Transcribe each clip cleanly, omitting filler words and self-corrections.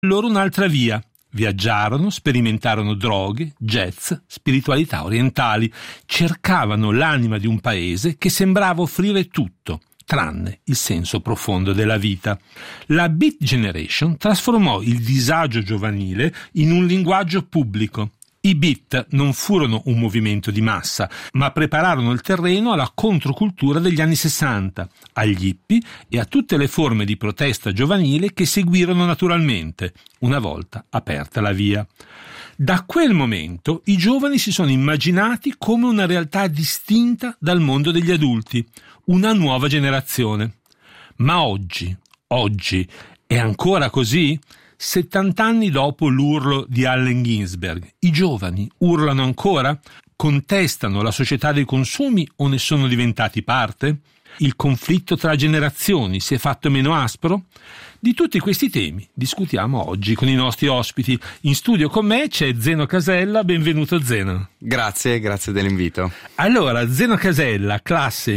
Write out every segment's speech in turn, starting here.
loro un'altra via. Viaggiarono, sperimentarono droghe, jazz, spiritualità orientali, cercavano l'anima di un paese che sembrava offrire tutto, tranne il senso profondo della vita. La Beat Generation trasformò il disagio giovanile in un linguaggio pubblico. I Beat non furono un movimento di massa, ma prepararono il terreno alla controcultura degli anni 60, agli hippie e a tutte le forme di protesta giovanile che seguirono naturalmente, una volta aperta la via. Da quel momento i giovani si sono immaginati come una realtà distinta dal mondo degli adulti, una nuova generazione. Ma oggi è ancora così? 70 anni dopo l'urlo di Allen Ginsberg, i giovani urlano ancora? Contestano la società dei consumi o ne sono diventati parte? Il conflitto tra generazioni si è fatto meno aspro? Di tutti questi temi discutiamo oggi con i nostri ospiti. In studio con me c'è Zeno Casella, benvenuto Zeno. Grazie dell'invito. Allora, Zeno Casella, classe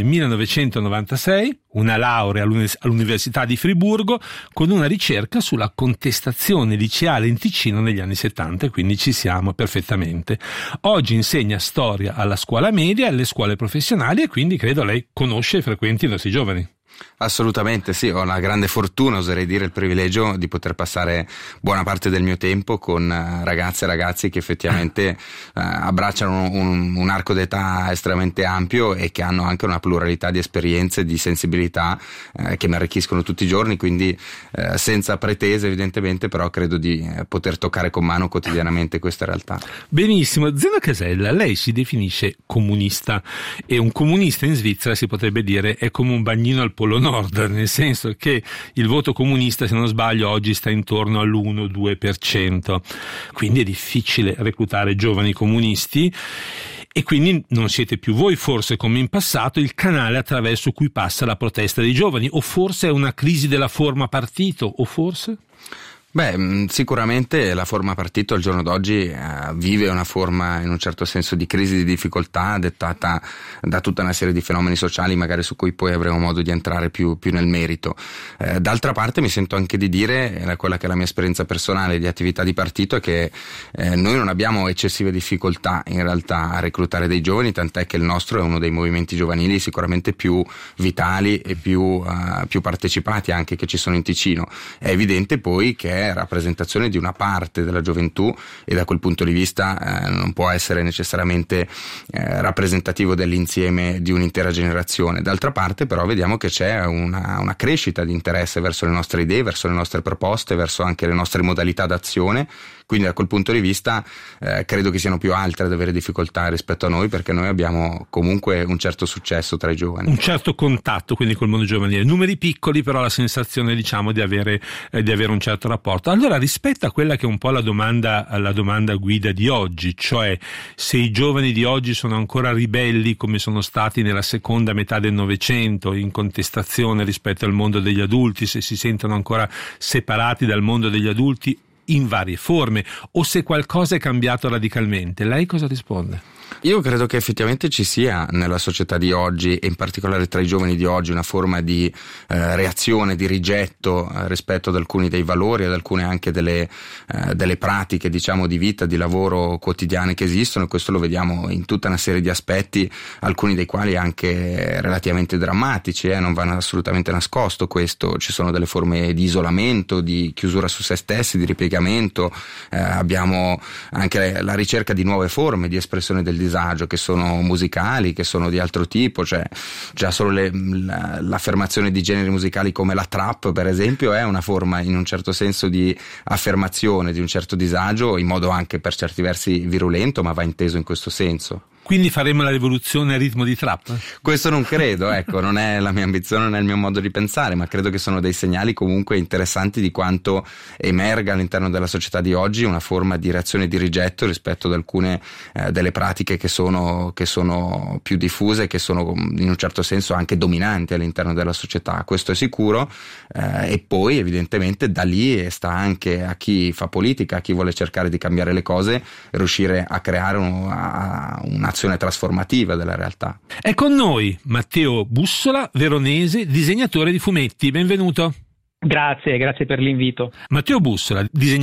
1996, una laurea all'Università di Friburgo, con una ricerca sulla contestazione liceale in Ticino negli anni 70, quindi ci siamo perfettamente. Oggi insegna storia alla scuola media e alle scuole professionali e quindi credo lei conosce e frequenti i nostri giovani. Assolutamente sì, ho la grande fortuna, oserei dire il privilegio di poter passare buona parte del mio tempo con ragazze e ragazzi che effettivamente abbracciano un arco d'età estremamente ampio e che hanno anche una pluralità di esperienze e di sensibilità che mi arricchiscono tutti i giorni, quindi senza pretese evidentemente, però credo di poter toccare con mano quotidianamente questa realtà. Benissimo, Zeno Casella, lei si definisce comunista e un comunista in Svizzera si potrebbe dire è come un bagnino al Polo Nord, nel senso che il voto comunista, se non sbaglio, oggi sta intorno all'1-2%, quindi è difficile reclutare giovani comunisti e quindi non siete più voi, forse come in passato, il canale attraverso cui passa la protesta dei giovani, o forse è una crisi della forma partito, o forse? Beh, sicuramente la forma partito al giorno d'oggi vive una forma in un certo senso di crisi, di difficoltà dettata da tutta una serie di fenomeni sociali magari su cui poi avremo modo di entrare più nel merito. D'altra parte mi sento anche di dire, quella che è la mia esperienza personale di attività di partito, è che noi non abbiamo eccessive difficoltà in realtà a reclutare dei giovani, tant'è che il nostro è uno dei movimenti giovanili sicuramente più vitali e più partecipati anche che ci sono in Ticino. È evidente poi che rappresentazione di una parte della gioventù e da quel punto di vista non può essere necessariamente rappresentativo dell'insieme di un'intera generazione. D'altra parte però vediamo che c'è una crescita di interesse verso le nostre idee, verso le nostre proposte, verso anche le nostre modalità d'azione, quindi da quel punto di vista credo che siano più altre ad avere difficoltà rispetto a noi, perché noi abbiamo comunque un certo successo tra i giovani. Un certo contatto quindi col mondo giovanile, numeri piccoli però la sensazione diciamo di avere un certo rapporto. Allora, rispetto a quella che è un po' la domanda guida di oggi, cioè se i giovani di oggi sono ancora ribelli come sono stati nella seconda metà del Novecento, in contestazione rispetto al mondo degli adulti, se si sentono ancora separati dal mondo degli adulti in varie forme, o se qualcosa è cambiato radicalmente, lei cosa risponde? Io credo che effettivamente ci sia nella società di oggi e in particolare tra i giovani di oggi una forma di reazione, di rigetto rispetto ad alcuni dei valori, ad alcune anche delle pratiche diciamo di vita, di lavoro quotidiane che esistono, e questo lo vediamo in tutta una serie di aspetti, alcuni dei quali anche relativamente drammatici, non vanno assolutamente nascosto questo. Ci sono delle forme di isolamento, di chiusura su se stessi, di ripiegamento, abbiamo anche la ricerca di nuove forme di espressione del disagio che sono musicali, che sono di altro tipo, cioè già solo l'affermazione di generi musicali come la trap per esempio è una forma in un certo senso di affermazione di un certo disagio, in modo anche per certi versi virulento, ma va inteso in questo senso. Quindi faremo la rivoluzione a ritmo di trap? Questo non credo, ecco, non è la mia ambizione, non è il mio modo di pensare, ma credo che sono dei segnali comunque interessanti di quanto emerga all'interno della società di oggi una forma di reazione di rigetto rispetto ad alcune delle pratiche che sono più diffuse, che sono in un certo senso anche dominanti all'interno della società, questo è sicuro, e poi evidentemente da lì sta anche a chi fa politica, a chi vuole cercare di cambiare le cose, riuscire a creare un'azione trasformativa della realtà. È con noi Matteo Bussola, veronese, disegnatore di fumetti. Benvenuto. Grazie per l'invito. Matteo Bussola,